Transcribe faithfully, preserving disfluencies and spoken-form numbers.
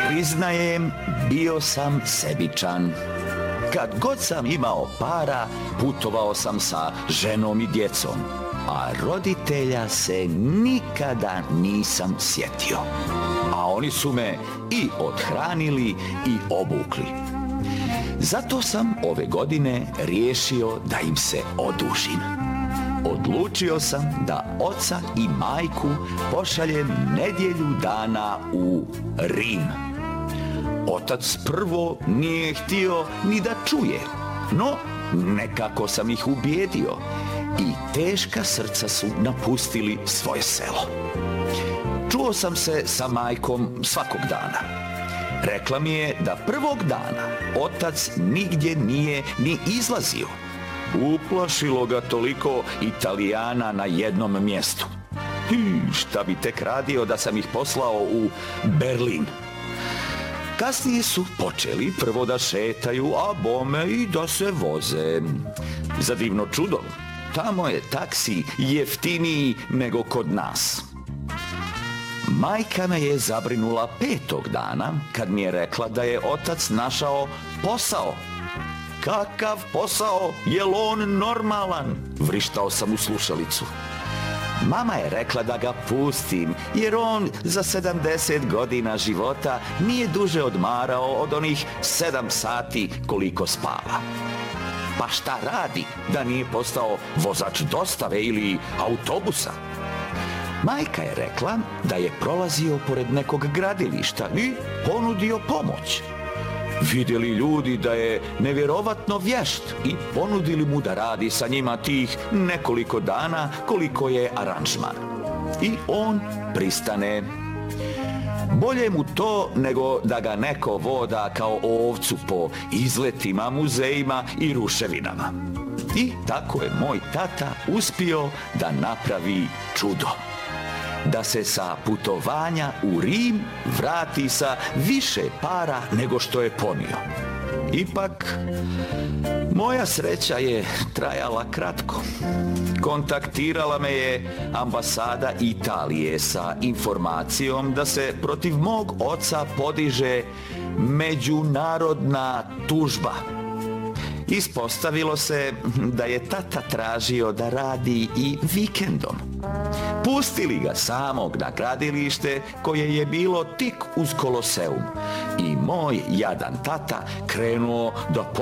Priznajem, bio sam sebičan. Kad god sam imao para, putovao sam sa ženom i djecom, a roditelja se nikada nisam sjetio. A oni su me i othranili i obukli. Zato sam ove godine riješio da im se odužim. Odlučio sam da oca i majku pošaljem nedjelju dana u Rim. Otac prvo nije htio ni da čuje, no nekako sam ih ubijedio i teška srca su napustili svoje selo. Čuo sam se sa majkom svakog dana. Rekla mi je da prvog dana otac nigdje nije ni izlazio. Uplašilo ga toliko Italijana na jednom mjestu. Hi, šta bi tek radio da sam ih poslao u Berlin. Kasnije su počeli prvo da šetaju, a bome i da se voze. Za divno čudo, tamo je taksi jeftiniji nego kod nas. Majka me je zabrinula petog dana kad mi je rekla da je otac našao posao. Kakav posao? Jel on normalan? Vrištao sam u slušalicu. Mama je rekla da ga pustim, jer on za sedamdeset godina života nije duže odmarao od onih sedam sati koliko spava. Pa šta radi da nije postao vozač dostave ili autobusa? Majka je rekla da je prolazio pored nekog gradilišta i ponudio pomoć. Vidjeli ljudi da je nevjerovatno vješt i ponudili mu da radi sa njima tih nekoliko dana koliko je aranžman. I on pristane. Bolje mu to nego da ga neko voda kao ovcu po izletima, muzejima i ruševinama. I tako je moj tata uspio da napravi čudo. Da se sa putovanja u Rim vrati sa više para nego što je ponio. Ipak, moja sreća je trajala kratko. Kontaktirala me je ambasada Italije sa informacijom da se protiv mog oca podiže međunarodna tužba. Ispostavilo se da je tata tražio da radi i vikendom. Pustili ga samog na gradilište koje je bilo tik uz Koloseum i moj jadan tata krenuo da